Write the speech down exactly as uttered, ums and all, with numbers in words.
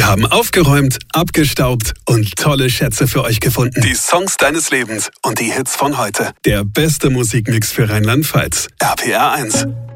Wir haben aufgeräumt, abgestaubt und tolle Schätze für euch gefunden. Die Songs deines Lebens und die Hits von heute. Der beste Musikmix für Rheinland-Pfalz. R P R eins.